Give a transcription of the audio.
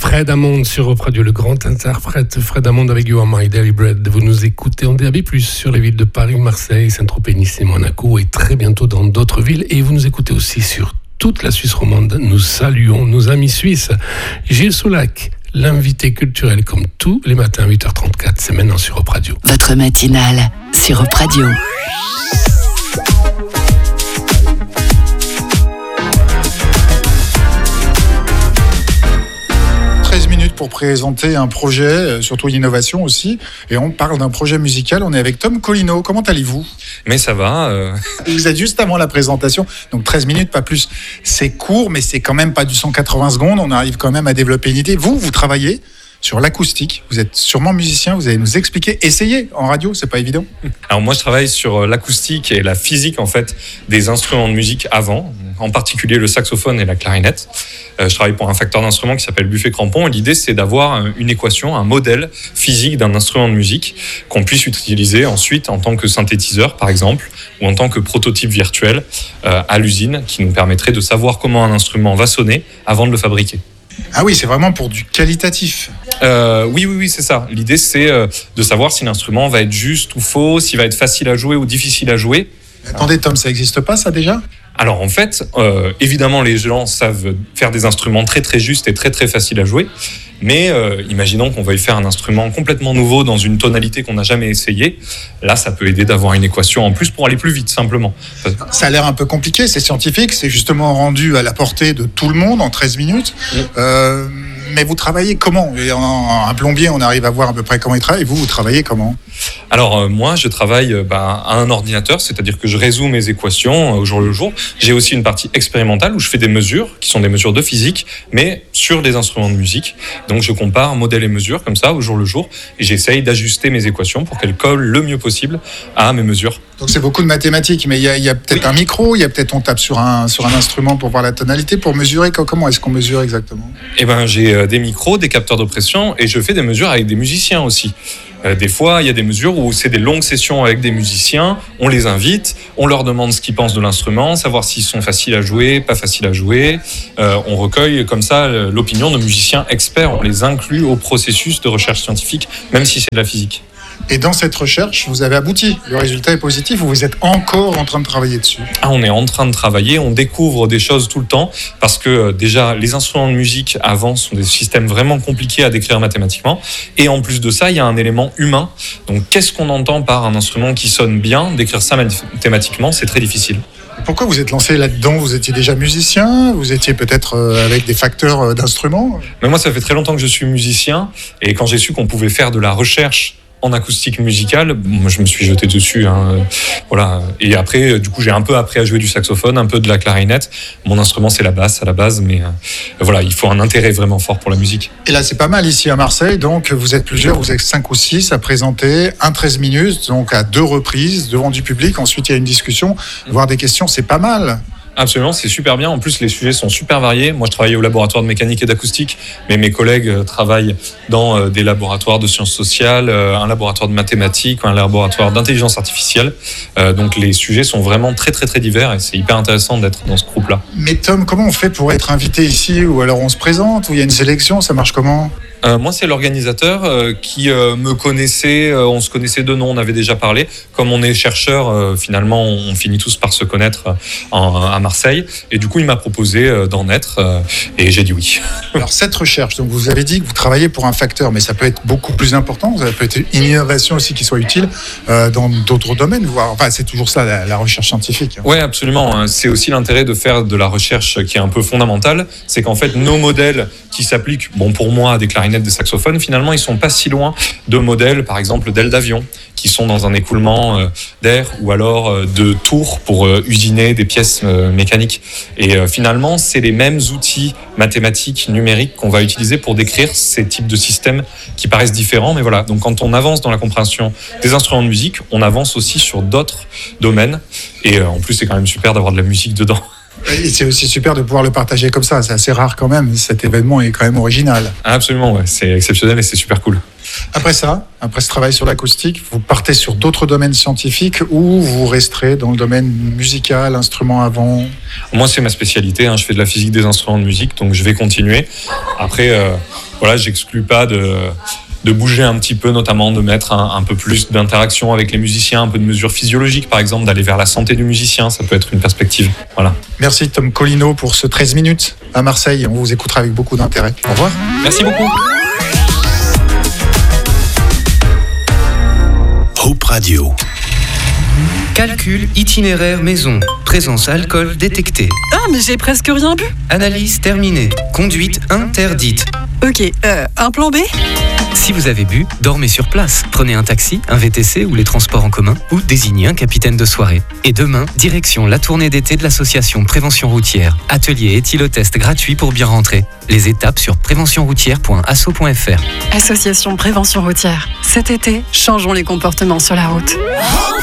Fred Hammond sur Europe Radio, le grand interprète Fred Hammond avec You Are My Daily Bread. Vous nous écoutez en DAB+, sur les villes de Paris, Marseille, Saint-Tropez, Nice et Monaco, et très bientôt dans d'autres villes. Et vous nous écoutez aussi sur toute la Suisse romande. Nous saluons nos amis suisses. Gilles Soulac, l'invité culturel comme tous les matins à 8h34, c'est maintenant sur Europe Radio. Votre matinale sur Europe Radio. Pour présenter un projet, surtout l'innovation aussi. Et on parle d'un projet musical. On est avec Tom Colino. Comment allez-vous ? Mais ça va. Vous êtes juste avant la présentation, donc 13 minutes, pas plus. C'est court, mais c'est quand même pas du 180 secondes. On arrive quand même à développer une idée. Vous travaillez sur l'acoustique. Vous êtes sûrement musicien. Vous allez nous expliquer. Essayez en radio, c'est pas évident. Alors moi, je travaille sur l'acoustique et la physique en fait des instruments de musique avant, en particulier le saxophone et la clarinette. Je travaille pour un facteur d'instrument qui s'appelle Buffet-Crampon. Et l'idée, c'est d'avoir une équation, un modèle physique d'un instrument de musique qu'on puisse utiliser ensuite en tant que synthétiseur, par exemple, ou en tant que prototype virtuel à l'usine, qui nous permettrait de savoir comment un instrument va sonner avant de le fabriquer. Ah oui, c'est vraiment pour du qualitatif. Oui, c'est ça. L'idée, c'est de savoir si l'instrument va être juste ou faux, s'il va être facile à jouer ou difficile à jouer. Attendez, Tom, ça n'existe pas, ça, déjà ? Alors, en fait, évidemment, les gens savent faire des instruments très, très justes et très, très faciles à jouer. Mais imaginons qu'on veuille faire un instrument complètement nouveau dans une tonalité qu'on n'a jamais essayé. Là, ça peut aider d'avoir une équation en plus pour aller plus vite, simplement. Ça a l'air un peu compliqué, c'est scientifique, c'est justement rendu à la portée de tout le monde en 13 minutes. Mais vous travaillez comment ? Un plombier, on arrive à voir à peu près comment il travaille. Et vous travaillez comment ? Alors moi, je travaille à un ordinateur, c'est-à-dire que je résous mes équations au jour le jour. J'ai aussi une partie expérimentale où je fais des mesures, qui sont des mesures de physique, mais sur des instruments de musique. Donc je compare modèle et mesure comme ça au jour le jour, et j'essaye d'ajuster mes équations pour qu'elles collent le mieux possible à mes mesures. Donc c'est beaucoup de mathématiques, mais il y a peut-être un micro, il y a peut-être on tape sur un instrument pour voir la tonalité, pour mesurer. Comment est-ce qu'on mesure exactement ? Eh ben j'ai des micros, des capteurs de pression, et je fais des mesures avec des musiciens aussi. Des fois, il y a des mesures où c'est des longues sessions avec des musiciens, on les invite, on leur demande ce qu'ils pensent de l'instrument, savoir s'ils sont faciles à jouer, pas faciles à jouer. On recueille comme ça l'opinion de musiciens experts, on les inclut au processus de recherche scientifique, même si c'est de la physique. Et dans cette recherche, vous avez abouti. Le résultat est positif ou vous êtes encore en train de travailler dessus ? On est en train de travailler, on découvre des choses tout le temps parce que déjà, les instruments de musique avant sont des systèmes vraiment compliqués à décrire mathématiquement. Et en plus de ça, il y a un élément humain. Donc, qu'est-ce qu'on entend par un instrument qui sonne bien ? Décrire ça mathématiquement, c'est très difficile. Pourquoi vous êtes lancé là-dedans ? Vous étiez déjà musicien ? Vous étiez peut-être avec des facteurs d'instruments ? Mais moi, ça fait très longtemps que je suis musicien. Et quand j'ai su qu'on pouvait faire de la recherche en acoustique musicale, moi, je me suis jeté dessus. Voilà. Et après, du coup, j'ai un peu appris à jouer du saxophone, un peu de la clarinette. Mon instrument, c'est la basse à la base, mais voilà, il faut un intérêt vraiment fort pour la musique. Et là, c'est pas mal ici à Marseille. Donc, vous êtes plusieurs, vous êtes 5 ou 6 à présenter un 13 minutes, donc à 2 reprises devant du public. Ensuite, il y a une discussion, voire des questions. C'est pas mal. Absolument, c'est super bien. En plus, les sujets sont super variés. Moi, je travaille au laboratoire de mécanique et d'acoustique, mais mes collègues travaillent dans des laboratoires de sciences sociales, un laboratoire de mathématiques, un laboratoire d'intelligence artificielle. Donc, les sujets sont vraiment très, très, très divers et c'est hyper intéressant d'être dans ce groupe-là. Mais Tom, comment on fait pour être invité ici ? Ou alors on se présente ? Ou il y a une sélection ? Ça marche comment ? Moi, c'est l'organisateur qui me connaissait, on se connaissait de nom, on avait déjà parlé. Comme on est chercheur, finalement, on finit tous par se connaître à Marseille. Et du coup, il m'a proposé d'en être et j'ai dit oui. Alors, cette recherche, donc vous avez dit que vous travaillez pour un facteur, mais ça peut être beaucoup plus important. Ça peut être une innovation aussi qui soit utile dans d'autres domaines. Enfin, c'est toujours ça, la recherche scientifique. Oui, absolument. C'est aussi l'intérêt de faire de la recherche qui est un peu fondamentale. C'est qu'en fait, nos modèles qui s'appliquent, pour moi, à des clarinettes, des saxophones, finalement, ils sont pas si loin de modèles, par exemple, d'ailes d'avion, qui sont dans un écoulement d'air, ou alors de tours pour usiner des pièces mécaniques. Et finalement, c'est les mêmes outils mathématiques, numériques qu'on va utiliser pour décrire ces types de systèmes qui paraissent différents. Mais voilà, donc quand on avance dans la compréhension des instruments de musique, on avance aussi sur d'autres domaines. Et en plus, c'est quand même super d'avoir de la musique dedans. Et c'est aussi super de pouvoir le partager comme ça. C'est assez rare quand même. Cet événement est quand même original. Absolument, ouais. C'est exceptionnel et c'est super cool. Après ce travail sur l'acoustique, vous partez sur d'autres domaines scientifiques ou vous resterez dans le domaine musical, instruments avant ? Moi, c'est ma spécialité. Je fais de la physique des instruments de musique, donc je vais continuer. Après, voilà, j'exclus pas de bouger un petit peu, notamment de mettre un peu plus d'interaction avec les musiciens, un peu de mesures physiologiques par exemple, d'aller vers la santé du musicien, ça peut être une perspective. Voilà. Merci Tom Colino pour ce 13 minutes à Marseille. On vous écoutera avec beaucoup d'intérêt. Au revoir. Merci beaucoup. Hope Radio. Calcul itinéraire maison. Présence alcool détectée. Ah, mais j'ai presque rien bu. Analyse terminée. Conduite interdite. Ok, un plan B ? Si vous avez bu, dormez sur place. Prenez un taxi, un VTC ou les transports en commun ou désignez un capitaine de soirée. Et demain, direction la tournée d'été de l'association Prévention Routière. Atelier éthylotest gratuit pour bien rentrer. Les étapes sur préventionroutière.asso.fr. Association Prévention Routière. Cet été, changeons les comportements sur la route.